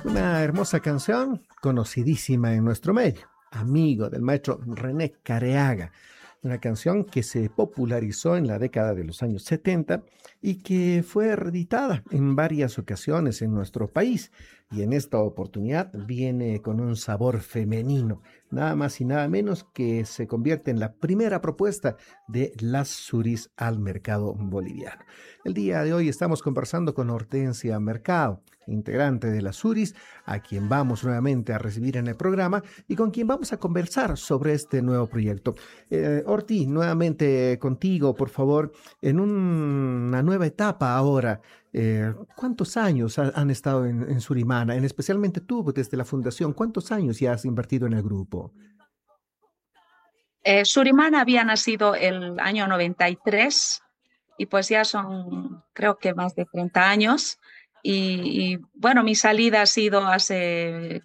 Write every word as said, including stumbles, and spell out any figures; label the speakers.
Speaker 1: Una hermosa canción conocidísima en nuestro medio, amigo del maestro René Careaga. Una canción que se popularizó en la década de los años setenta y que fue reeditada en varias ocasiones en nuestro país. Y en esta oportunidad viene con un sabor femenino, nada más y nada menos que se convierte en la primera propuesta de las Suris al mercado boliviano. El día de hoy estamos conversando con Hortensia Mercado, integrante de las Suris, a quien vamos nuevamente a recibir en el programa y con quien vamos a conversar sobre este nuevo proyecto. Eh, Orti, nuevamente contigo, por favor, en un- una nueva etapa ahora. Eh, ¿cuántos años ha- han estado en, en Surimana? En especialmente tú, desde la fundación, ¿cuántos años ya has invertido en el grupo?
Speaker 2: Eh, Surimán había nacido el año noventa y tres y pues ya son creo que más de treinta años. Y, y, bueno, mi salida ha sido hace